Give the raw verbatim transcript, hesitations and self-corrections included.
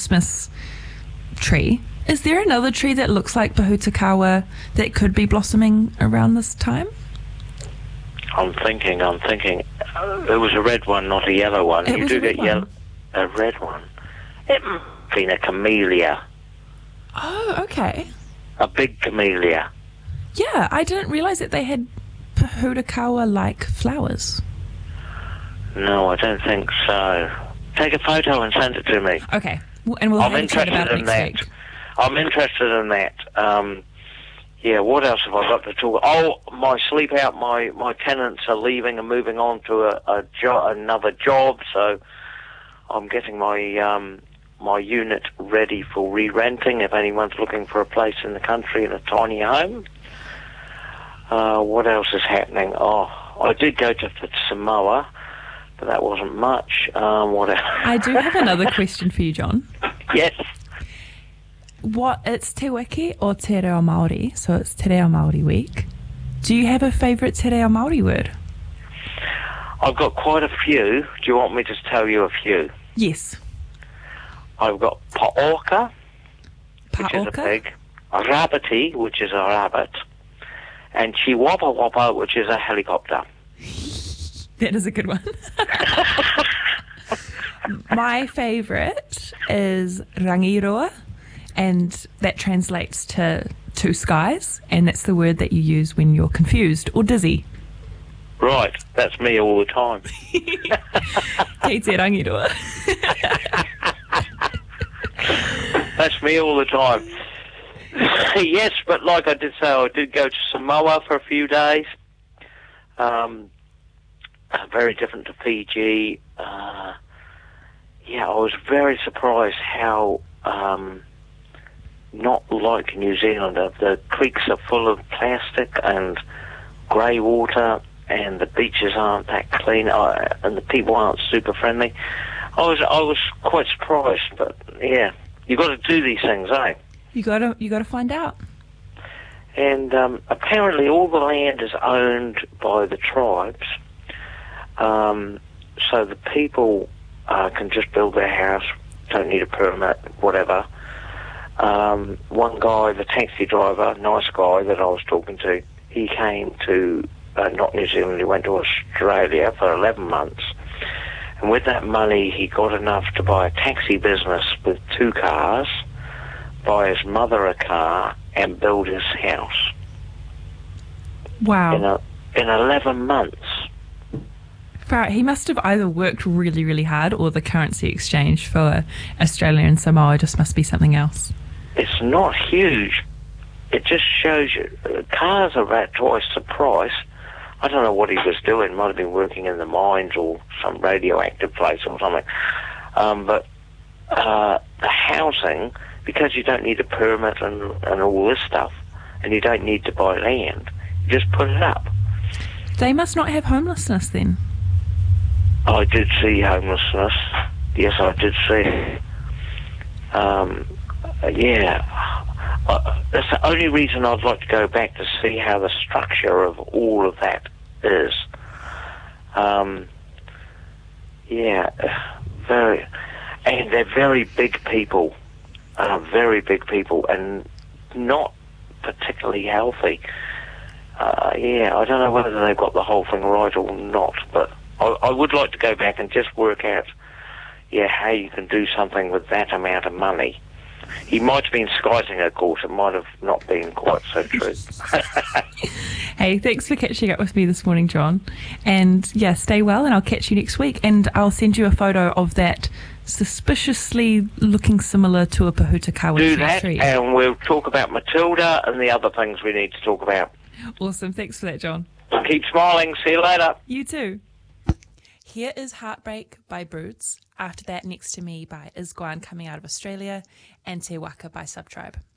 Christmas tree. Is there another tree that looks like Pohutakawa that could be blossoming around this time? I'm thinking, I'm thinking. Uh, it was a red one, not a yellow one. It you was do a red get yellow, one. a red one. It must have been a camellia, Oh, okay. a big camellia. Yeah, I didn't realise that they had Pohutakawa-like flowers. No, I don't think so. Take a photo and send it to me. Okay, well, and we'll I'm have a chat interested about it in next that. week. I'm interested in that. Um, yeah, what else have I got to talk? Oh, my sleep out. My, my tenants are leaving and moving on to a, a jo- another job, so I'm getting my um, my unit ready for re-renting if anyone's looking for a place in the country in a tiny home. Uh, what else is happening? Oh, I did go to Samoa, but that wasn't much. Um, what else? I do have another question for you, John. Yes. What, it's Te Wiki or Te Reo Māori, so it's Te Reo Māori week. Do you have a favourite Te Reo Māori word? I've got quite a few. Do you want me to tell you a few? Yes. I've got Paoka, which is a Paoka? pig, a Rabbity, which is a rabbit, and Chihuahua Wappa, which is a helicopter. That is a good one. My favourite is Rangiroa, and that translates to two skies, and that's the word that you use when you're confused or dizzy. Right, that's me all the time. Kei te rangiroa. That's me all the time. Yes, but like I did say, I did go to Samoa for a few days. Um, uh, very different to Fiji. Uh, yeah, I was very surprised how um, not like New Zealand. Uh, the creeks are full of plastic and grey water, and the beaches aren't that clean, uh, and the people aren't super friendly. I was I was quite surprised, but yeah, you got to do these things, eh? You gotta, you gotta find out. And um, apparently all the land is owned by the tribes, um, so the people uh, can just build their house, don't need a permit, whatever. Um, one guy, the taxi driver, nice guy that I was talking to, he came to, uh, not New Zealand, he went to Australia for eleven months. And with that money, he got enough to buy a taxi business with two cars, buy his mother a car, and build his house. Wow. In, a, in eleven months. Far, he must have either worked really, really hard, or the currency exchange for Australia and Samoa just must be something else. It's not huge. It just shows you, uh, cars are about twice the price. I don't know what he was doing. Might have been working in the mines or some radioactive place or something. Um, but uh, the housing, because you don't need a permit and, and all this stuff, and you don't need to buy land, you just put it up. They must not have homelessness then. I did see homelessness. Yes, I did see. Um, yeah. Uh, that's the only reason I'd like to go back, to see how the structure of all of that is. Um, yeah, very, and they're very big people, uh, very big people, and not particularly healthy. Uh, yeah, I don't know whether they've got the whole thing right or not, but I, I would like to go back and just work out, yeah, how you can do something with that amount of money. He might have been skiting, of course. It might have not been quite so true. Hey, thanks for catching up with me this morning, John. And yeah, stay well, and I'll catch you next week. And I'll send you a photo of that suspiciously looking similar to a Pohutakawa Do that, tree. and we'll talk about Matilda and the other things we need to talk about. Awesome. Thanks for that, John. Keep smiling. See you later. You too. Here is Heartbreak by Broods. After that, Next to Me by Isguan coming out of Australia, and Te Waka by Subtribe.